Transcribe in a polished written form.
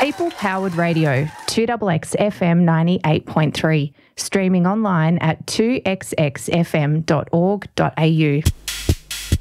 People Powered Radio, 2XX FM 98.3, streaming online at 2xxfm.org.au.